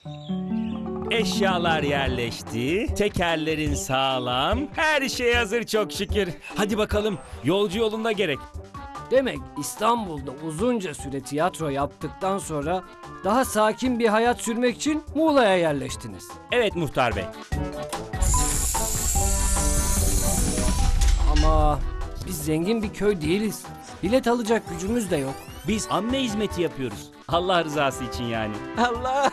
Eşyalar yerleşti, tekerlerin sağlam, her şey hazır çok şükür. Hadi bakalım, yolcu yolunda gerek. Demek İstanbul'da uzunca süre tiyatro yaptıktan sonra daha sakin bir hayat sürmek için Muğla'ya yerleştiniz. Evet muhtar bey. Ama biz zengin bir köy değiliz. Bilet alacak gücümüz de yok. Biz amme hizmeti yapıyoruz. Allah rızası için yani. Allah!